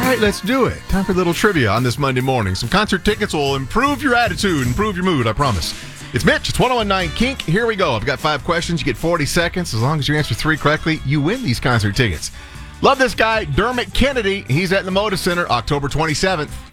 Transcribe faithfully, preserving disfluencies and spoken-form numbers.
right, let's do it. Time for a little trivia on this Monday morning. Some concert tickets will improve your attitude, improve your mood, I promise. It's Mitch. It's one oh one nine Kink. Here we go. I've got five questions. You get forty seconds. As long as you answer three correctly, you win these concert tickets. Love this guy, Dermot Kennedy. He's at the Moda Center October twenty-seventh.